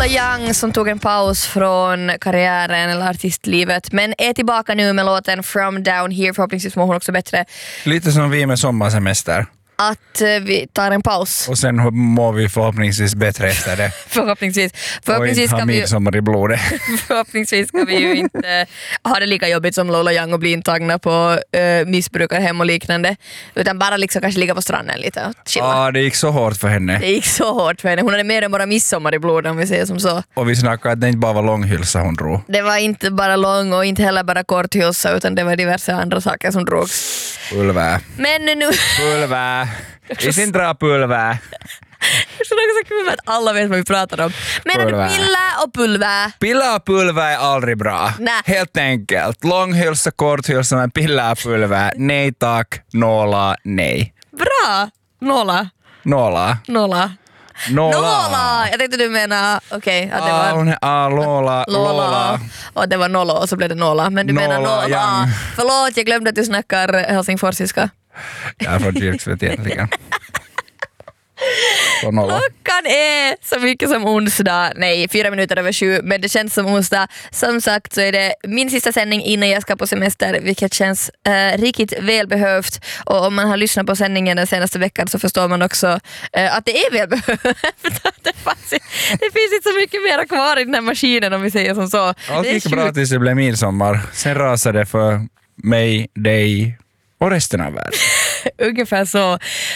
Lola Young som tog en paus från karriären eller artistlivet men är tillbaka nu med låten From Down Here. Förhoppningsvis mår hon också bättre. Lite som vi med sommarsemester. Att vi tar en paus. Och sen mår vi förhoppningsvis bättre efter det. Förhoppningsvis ska vi midsommar i blodet. Förhoppningsvis ska vi ju inte ha det lika jobbigt som Lola Young och bli intagna på missbrukarhem och liknande. Utan bara liksom kanske ligga på stranden lite och chilla. Ja, det gick så hårt för henne. Det gick så hårt för henne. Hon hade mer än bara midsommar i blodet om vi säger som så. Och vi snackade att det inte bara var långhylsa hon drog. Det var inte bara lång och inte heller bara kort hylsa utan det var diverse andra saker som drogs. Pulvää. Men nu... Pulvää. I sin dra pulvää. Det är så kul att alla vet vad vi pratar om. Menar du pilla och pulvää? Pilla och pulvää är aldrig bra. Nä. Helt enkelt. Långhylsa, korthylsa, men pilla och pulvää. Nej tack, nåla, nej. Bra! Nolla. Nåla. Nolla. Nolla! Jag tänkte du menar, okej, att det var... Lola. Och det var nolla och så blev det nolla. Men du menar Nolla, nolla. Young. Förlåt, jag glömde att du snackar helsingforsiska. Jag är från Dyrksvett egentligen. Klockan är så mycket som onsdag. Nej, 7:04, men det känns som onsdag. Som sagt så är det min sista sändning innan jag ska på semester, vilket känns riktigt välbehövt. Och om man har lyssnat på sändningen den senaste veckan så förstår man också att det är välbehövt. Det finns inte så mycket mer kvar i den här maskinen om vi säger som så. Allt gick bra tills det blev midsommar. Sen rasade det för mig, dig och resten av världen. Ungefär så.